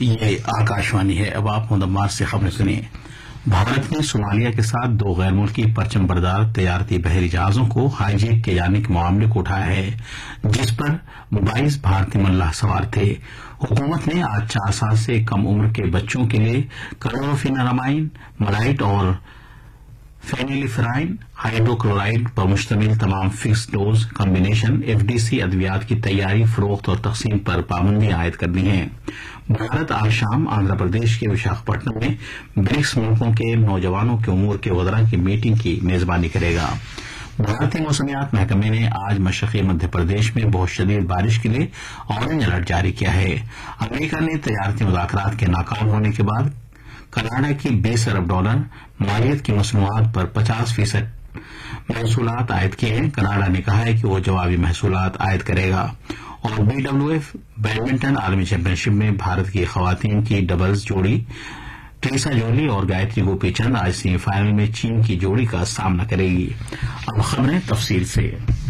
یہ آکاشوانی ہے۔ اب آپ مدمار سے خبریں سنیے۔ بھارت نے صومالیہ کے ساتھ 2 غیر ملکی پرچم بردار تجارتی بحری جہازوں کو ہائی جیک کیے جانے کے معاملے کو اٹھایا ہے، جس پر 22 بھارتی ملاح سوار تھے۔ حکومت نے آج 4 سال سے کم عمر کے بچوں کے لیے کلوروفینرامائن، ملائٹ اور فینیلیفرائن ہائیڈروکلورائڈ پر مشتمل تمام فکس ڈوز کمبینیشن FDC ادویات کی تیاری، فروخت اور تقسیم پر پابندیاں عائد کر دی ہیں۔ بھارت آج شام آندھرا پردیش کے وشاکھپٹنم میں برکس ملکوں کے نوجوانوں کے امور کے وزراء کی میٹنگ کی میزبانی کرے گا۔ بھارتی موسمیات محکمے نے آج مشرقی مدھیہ پردیش میں بہت شدید بارش کے لیے اورنج الرٹ جاری کیا ہے۔ امریکہ نے تجارتی مذاکرات کے ناکام ہونے کے بعد کینیڈا کی $20 ارب مالیت کی مصنوعات پر 50% محصولات عائد کیے ہیں۔ کینیڈا نے کہا ہے کہ وہ جوابی محصولات عائد کرے گا۔ اور BWF بیڈمنٹن عالمی چیمپئن شپ میں بھارت کی خواتین کی ڈبلز جوڑی ٹریسا جولی اور گایتری گوپی چند آج سیمی فائنل میں چین کی جوڑی کا سامنا کرے گی۔ اب خبریں تفصیل سے۔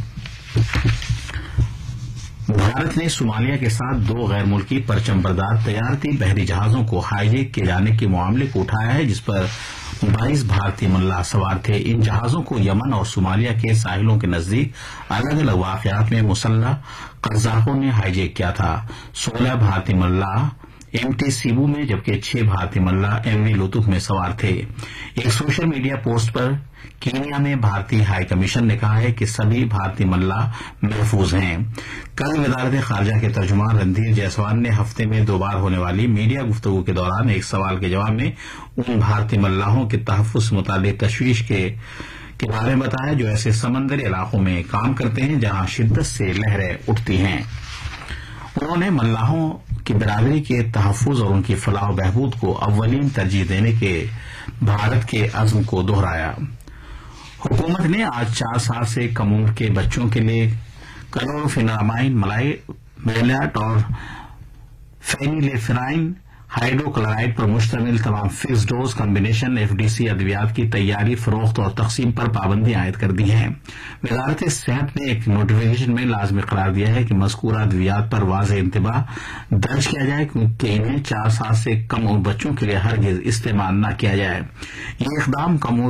بھارت نے صومالیہ کے ساتھ 2 غیر ملکی پرچم بردار تجارتی بحری جہازوں کو ہائی جیک کیے جانے کے معاملے کو اٹھایا ہے، جس پر 22 بھارتی ملاح سوار تھے۔ ان جہازوں کو یمن اور صومالیہ کے ساحلوں کے نزدیک الگ الگ واقعات میں مسلح قزاقوں نے ہائی جیک کیا تھا۔ 16 بھارتی ملاح MT سیبو میں جبکہ 6 بھارتی ملاح MV لطف میں سوار تھے۔ ایک سوشل میڈیا پوسٹ پر کینیا میں بھارتی ہائی کمیشن نے کہا ہے کہ سبھی بھارتی ملاح محفوظ ہیں۔ کل وزارت خارجہ کے ترجمان رندھیر جیسوال نے ہفتے میں 2 بار ہونے والی میڈیا گفتگو کے دوران ایک سوال کے جواب میں ان بھارتی ملاحوں کے تحفظ سے متعلق تشویش کے بارے میں بتایا جو ایسے سمندری علاقوں میں کام کرتے ہیں جہاں شدت سے لہریں اٹھتی ہیں۔ انہوں نے ملاحوں کی برادری کے تحفظ اور ان کی فلاح و بہبود کو اولین ترجیح دینے کے بھارت کے عزم کو دہرایا۔ حکومت نے آج 4 سال سے کم عمر کے بچوں کے لیے کلوروفینرامائن، ملائٹ اور فینیلیفرائن ہائیڈروکلورائڈ پر مشتمل تمام فکس ڈوز کمبینیشن FDC ادویات کی تیاری، فروخت اور تقسیم پر پابندیاں عائد کر دی ہیں۔ وزارت صحت نے ایک نوٹیفکیشن میں لازمی قرار دیا ہے کہ مذکورہ ادویات پر واضح انتباہ درج کیا جائے کہ انہیں 4 سال سے کم عمر بچوں کے لیے ہرگز استعمال نہ کیا جائے۔ یہ اقدام کم عمر